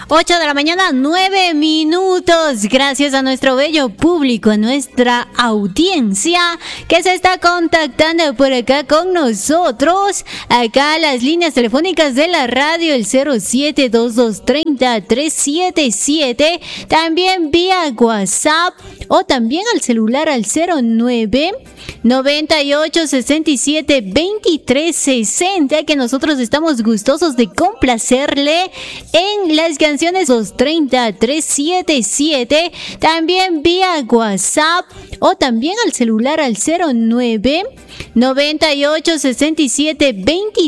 8 de la mañana, 9 minutos. Gracias a nuestro bello público, a nuestra audiencia que se está contactando por acá con nosotros. Acá las líneas telefónicas de la radio, el 072230-377. También vía WhatsApp o también al celular al 09 98 67 23 60, que nosotros estamos gustosos de complacerle en las canciones 230-377. También vía WhatsApp o también al celular al 09 98 67 23